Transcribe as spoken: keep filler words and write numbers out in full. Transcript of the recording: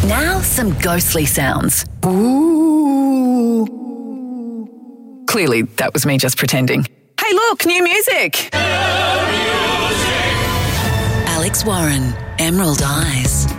Now, some ghostly sounds. Ooh. Clearly, that was me just pretending. Hey, look, new music. Alex Warren, Emerald Eyes.